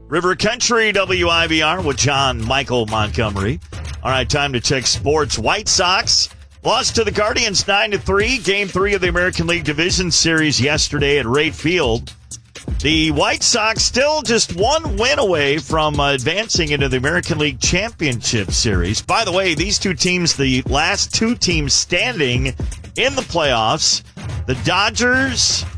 River Country WIVR with John Michael Montgomery. All right, time to check sports. White Sox lost to the Guardians 9-3. Game 3 of the American League Division Series yesterday at Wright Field. The White Sox still just one win away from advancing into the American League Championship Series. By the way, these two teams, the last two teams standing in the playoffs, the Dodgers